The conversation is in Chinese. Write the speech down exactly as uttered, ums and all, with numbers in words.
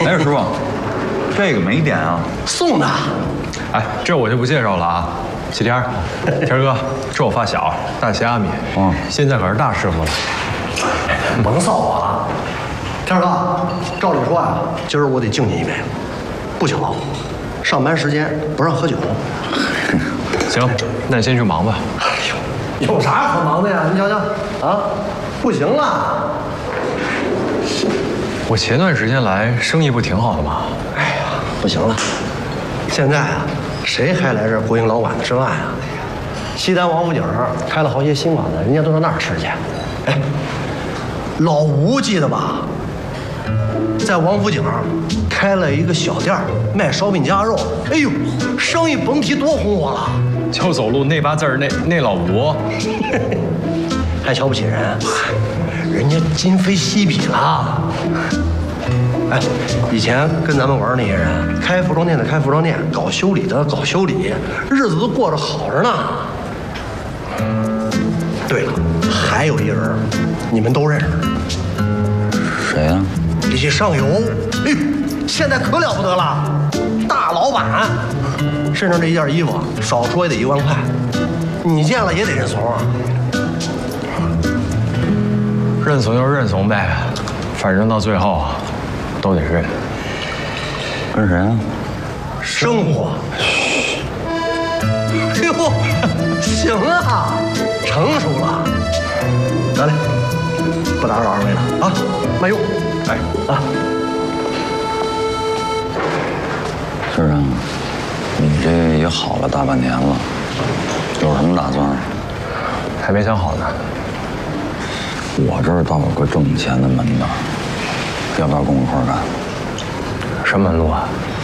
哎，师傅，这个没点啊？ 送的。 哎，这我就不介绍了啊。启天，天哥，这我发小大虾米，嗯，现在可是大师傅了。 甭臊我了，天哥，照理说呀，今儿我得敬你一杯。不巧，上班时间不让喝酒。 行，那你先去忙吧。 哎呦，有啥可忙的呀？你瞧瞧，啊，不行了。 我前段时间来，生意不挺好的吗？ 哎呀，不行了，现在啊，谁还来这国营老馆子吃饭呀？西单王府井开了好些新馆子，人家都到那儿吃去。哎，老吴记得吧？在王府井开了一个小店卖烧饼夹肉，哎呦，生意甭提多红火了。 就走路那八字儿，那那老吴， 还瞧不起人？人家今非昔比了。哎，以前跟咱们玩那些人，开服装店的开服装店，搞修理的搞修理，日子都过着好着呢。对了，还有一人，你们都认识。 谁呀？ 李上游。哎呦，现在可了不得了，大老板，身上这一件衣服少说也得一万块，你见了也得认怂啊。 认怂就认怂呗，反正到最后都得认。 跟谁啊？ 生活。哎呦，行啊，成熟了。来来，不打扰二位了啊，慢用。哎啊， 师长，你这也好了大半年了，有什么打算？ 还没想好呢。 我这儿倒有个挣钱的门道，要不要跟我一块儿干？ 什么门路啊？